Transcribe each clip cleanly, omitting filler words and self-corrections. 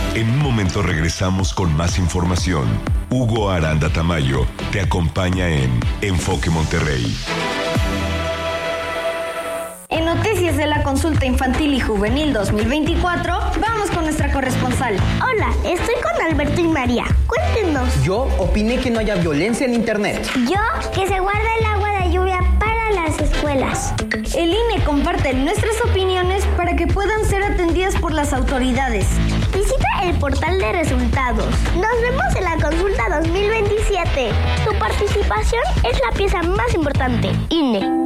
En un momento regresamos con más información. Hugo Aranda Tamayo te acompaña en Enfoque Monterrey. En noticias de la Consulta Infantil y Juvenil 2024, vamos con nuestra corresponsal. Hola, estoy con Alberto y María. Cuéntenos. Yo opiné que no haya violencia en internet. Yo, que se guarde el agua de lluvia para las escuelas. El INE comparte nuestras opiniones para que puedan ser atendidas por las autoridades. Visita el portal de resultados. Nos vemos en la Consulta 2027. Tu participación es la pieza más importante. INE.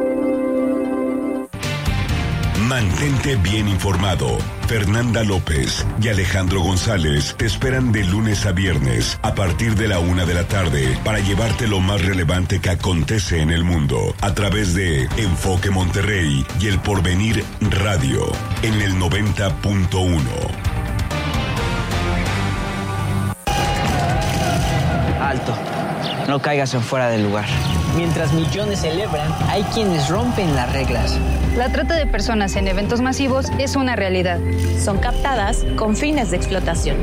Mantente bien informado. Fernanda López y Alejandro González te esperan de lunes a viernes a partir de la 1 de la tarde para llevarte lo más relevante que acontece en el mundo a través de Enfoque Monterrey y El Porvenir Radio en el 90.1. Alto, no caigas en fuera del lugar. Mientras millones celebran, hay quienes rompen las reglas. La trata de personas en eventos masivos es una realidad. Son captadas con fines de explotación.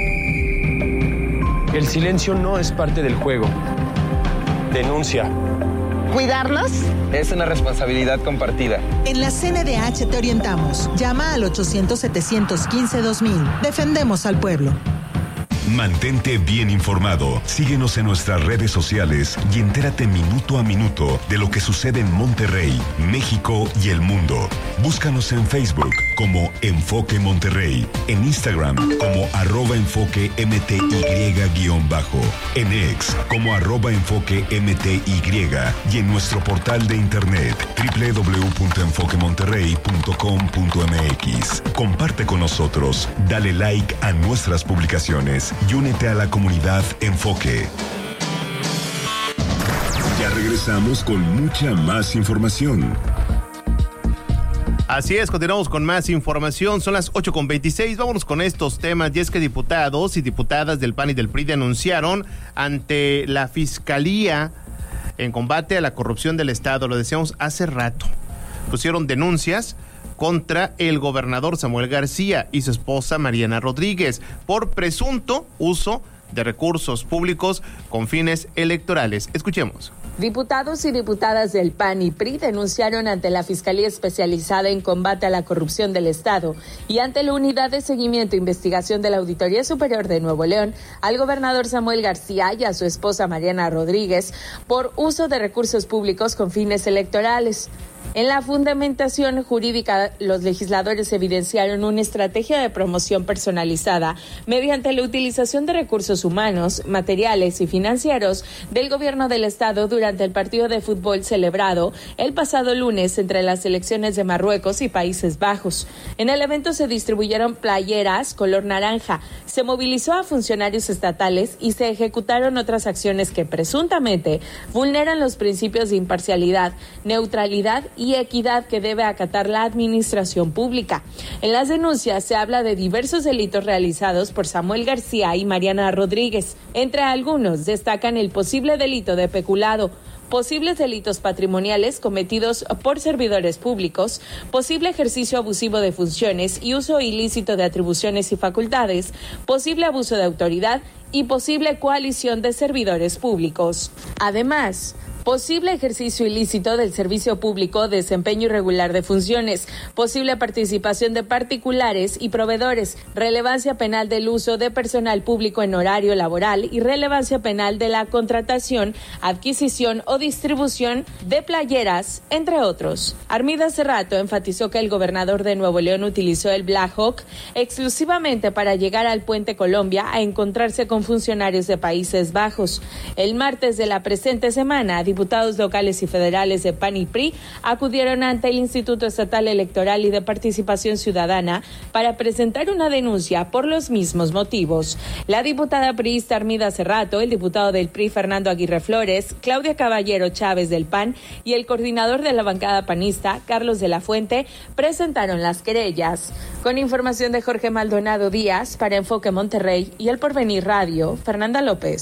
El silencio no es parte del juego. Denuncia. ¿Cuidarlos? Es una responsabilidad compartida. En la CNDH te orientamos. Llama al 800-715-2000. Defendemos al pueblo. Mantente bien informado. Síguenos en nuestras redes sociales y entérate minuto a minuto de lo que sucede en Monterrey, México y el mundo. Búscanos en Facebook como Enfoque Monterrey, en Instagram como @enfoquemty_, en X como @enfoquemty y en nuestro portal de internet www.enfoquemonterrey.com.mx. Comparte con nosotros, dale like a nuestras publicaciones y únete a la comunidad Enfoque. Ya regresamos con mucha más información. Así es, continuamos con más información. Son las 8:26. Vámonos con estos temas. Y es que diputados y diputadas del PAN y del PRI denunciaron ante la Fiscalía en combate a la corrupción del Estado. Lo decíamos hace rato. Pusieron denuncias contra el gobernador Samuel García y su esposa Mariana Rodríguez por presunto uso de recursos públicos con fines electorales. Escuchemos. Diputados y diputadas del PAN y PRI denunciaron ante la Fiscalía Especializada en Combate a la Corrupción del Estado y ante la Unidad de Seguimiento e Investigación de la Auditoría Superior de Nuevo León al gobernador Samuel García y a su esposa Mariana Rodríguez por uso de recursos públicos con fines electorales. En la fundamentación jurídica, los legisladores evidenciaron una estrategia de promoción personalizada mediante la utilización de recursos humanos, materiales y financieros del gobierno del Estado durante el partido de fútbol celebrado el pasado lunes entre las selecciones de Marruecos y Países Bajos. En el evento se distribuyeron playeras color naranja, se movilizó a funcionarios estatales y se ejecutaron otras acciones que presuntamente vulneran los principios de imparcialidad, neutralidad y equidad que debe acatar la administración pública. En las denuncias se habla de diversos delitos realizados por Samuel García y Mariana Rodríguez. Entre algunos destacan el posible delito de peculado, posibles delitos patrimoniales cometidos por servidores públicos, posible ejercicio abusivo de funciones y uso ilícito de atribuciones y facultades, posible abuso de autoridad y posible coalición de servidores públicos. Además, posible ejercicio ilícito del servicio público, desempeño irregular de funciones, posible participación de particulares y proveedores, relevancia penal del uso de personal público en horario laboral y relevancia penal de la contratación, adquisición o distribución de playeras, entre otros. Armida Cerrato enfatizó que el gobernador de Nuevo León utilizó el Black Hawk exclusivamente para llegar al Puente Colombia a encontrarse con funcionarios de Países Bajos. El martes de la presente semana, diputados locales y federales de PAN y PRI acudieron ante el Instituto Estatal Electoral y de Participación Ciudadana para presentar una denuncia por los mismos motivos. La diputada priista Armida Cerrato, el diputado del PRI Fernando Aguirre Flores, Claudia Caballero Chávez del PAN y el coordinador de la bancada panista, Carlos de la Fuente, presentaron las querellas. Con información de Jorge Maldonado Díaz para Enfoque Monterrey y El Porvenir Radio, Fernanda López.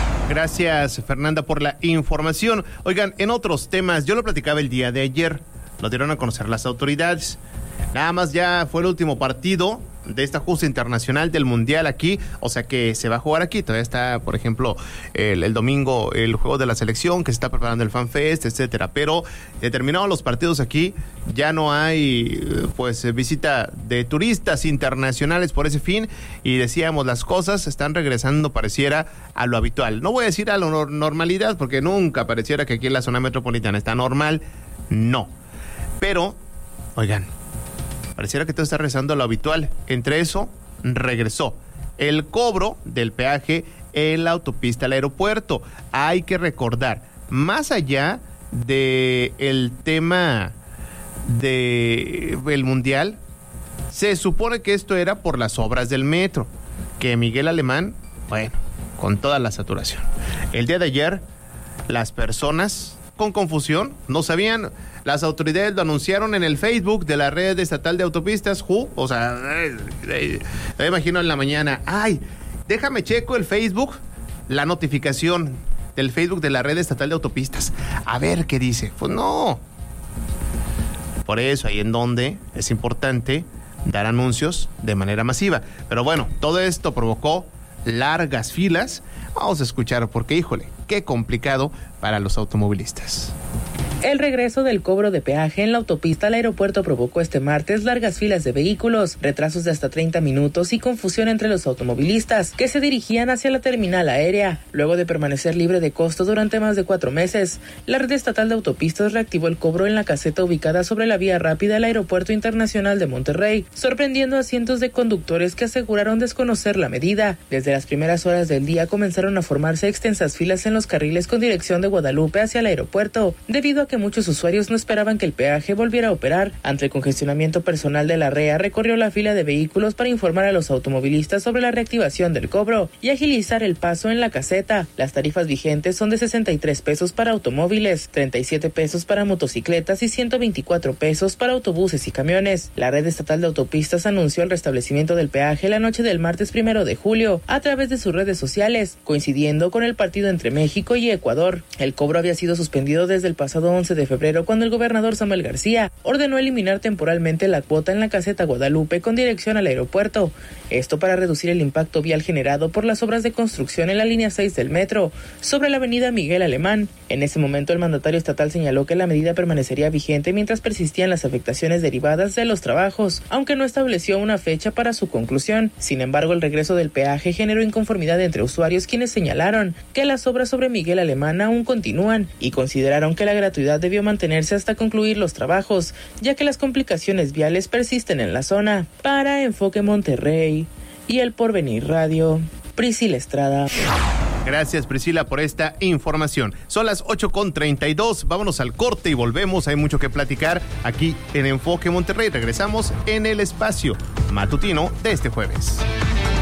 Gracias, Fernanda, por la información. Oigan, en otros temas, yo lo platicaba el día de ayer, lo dieron a conocer las autoridades. Nada más ya fue el último partido de esta justa internacional del Mundial aquí, o sea que se va a jugar aquí. Todavía está, por ejemplo, el domingo el juego de la selección, que se está preparando el FanFest, etcétera, pero terminados los partidos aquí, ya no hay pues visita de turistas internacionales por ese fin, y decíamos, las cosas están regresando, pareciera, a lo habitual. No voy a decir a la normalidad, porque nunca pareciera que aquí en la zona metropolitana está normal, no, pero, oigan, pareciera que todo está regresando a lo habitual. Entre eso, regresó el cobro del peaje en la autopista al aeropuerto. Hay que recordar, más allá de el tema del Mundial, se supone que esto era por las obras del metro, que Miguel Alemán, bueno, con toda la saturación. El día de ayer, las personas con confusión no sabían. Las autoridades lo anunciaron en el Facebook de la red estatal de autopistas, o sea, me imagino en la mañana, ay, déjame checo el Facebook, la notificación del Facebook de la red estatal de autopistas, a ver qué dice. Pues no. Por eso, ahí en donde es importante dar anuncios de manera masiva. Pero bueno, todo esto provocó largas filas. Vamos a escuchar porque, híjole, qué complicado para los automovilistas. El regreso del cobro de peaje en la autopista al aeropuerto provocó este martes largas filas de vehículos, retrasos de hasta 30 minutos y confusión entre los automovilistas que se dirigían hacia la terminal aérea. Luego de permanecer libre de costo durante más de 4 meses, la red estatal de autopistas reactivó el cobro en la caseta ubicada sobre la vía rápida del Aeropuerto Internacional de Monterrey, sorprendiendo a cientos de conductores que aseguraron desconocer la medida. Desde las primeras horas del día comenzaron a formarse extensas filas en los carriles con dirección de Guadalupe hacia el aeropuerto, debido a que muchos usuarios no esperaban que el peaje volviera a operar. Ante el congestionamiento, personal de la REA recorrió la fila de vehículos para informar a los automovilistas sobre la reactivación del cobro y agilizar el paso en la caseta. Las tarifas vigentes son de 63 pesos para automóviles, 37 pesos para motocicletas y 124 pesos para autobuses y camiones. La red estatal de autopistas anunció el restablecimiento del peaje la noche del martes 1 de julio a través de sus redes sociales, coincidiendo con el partido entre México y Ecuador. El cobro había sido suspendido desde el pasado 11 de febrero, cuando el gobernador Samuel García ordenó eliminar temporalmente la cuota en la caseta Guadalupe con dirección al aeropuerto. Esto para reducir el impacto vial generado por las obras de construcción en la línea 6 del metro, sobre la avenida Miguel Alemán. En ese momento, el mandatario estatal señaló que la medida permanecería vigente mientras persistían las afectaciones derivadas de los trabajos, aunque no estableció una fecha para su conclusión. Sin embargo, el regreso del peaje generó inconformidad entre usuarios, quienes señalaron que las obras sobre Miguel Alemán aún continúan y consideraron que la gratuidad debió mantenerse hasta concluir los trabajos, ya que las complicaciones viales persisten en la zona. Para Enfoque Monterrey y El Porvenir Radio, Priscila Estrada. Gracias, Priscila, por esta información. Son las 8:32. Vámonos al corte y volvemos. Hay mucho que platicar aquí en Enfoque Monterrey. Regresamos en el espacio matutino de este jueves.